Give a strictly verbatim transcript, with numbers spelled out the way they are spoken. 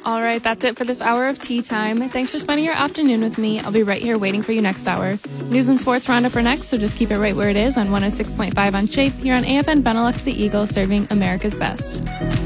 All right, that's it for this hour of Tea Time. Thanks for spending your afternoon with me. I'll be right here waiting for you next hour. News and sports roundup are next, so just keep it right where it is on one oh six point five on Shape here on A F N Benelux the Eagle, serving America's best.